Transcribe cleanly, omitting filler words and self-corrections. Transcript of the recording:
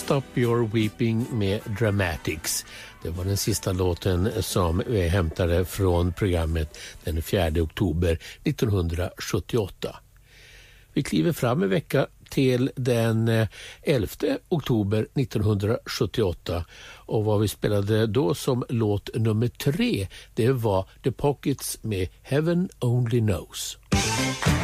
Stop Your Weeping med Dramatics. Det var den sista låten som vi hämtade från programmet den 4 oktober 1978. Vi kliver fram en vecka till den 11 oktober 1978 och vad vi spelade då som låt nummer 3, det var The Pockets med Heaven Only Knows.